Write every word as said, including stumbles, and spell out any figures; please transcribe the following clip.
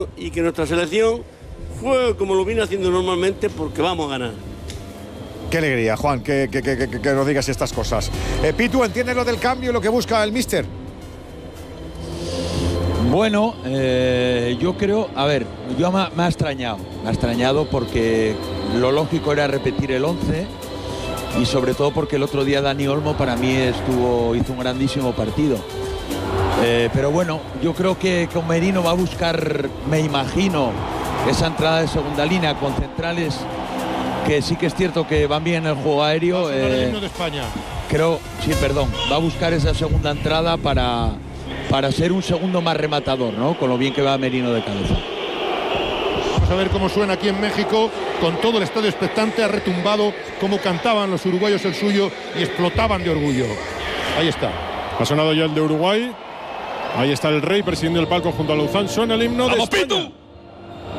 Y que nuestra selección fue como lo viene haciendo normalmente porque vamos a ganar. Qué alegría, Juan, que, que, que, que, que nos digas estas cosas. Eh, Pitu, ¿entiendes lo del cambio y lo que busca el míster? Bueno, eh, yo creo, a ver, yo me, me ha extrañado, me ha extrañado porque lo lógico era repetir el once y sobre todo porque el otro día Dani Olmo para mí estuvo, hizo un grandísimo partido. Eh, pero bueno, yo creo que con Merino va a buscar, me imagino, esa entrada de segunda línea con centrales que sí que es cierto que van bien en el juego aéreo. Va a sonar el himno de España. Creo, sí, perdón, va a buscar esa segunda entrada para, para ser un segundo más rematador, ¿no? Con lo bien que va Merino de cabeza. Vamos a ver cómo suena aquí en México, con todo el estadio expectante, ha retumbado, cómo cantaban los uruguayos el suyo y explotaban de orgullo. Ahí está. Ha sonado ya el de Uruguay. Ahí está el Rey presidiendo el palco junto a Luzán. Suena el himno de España.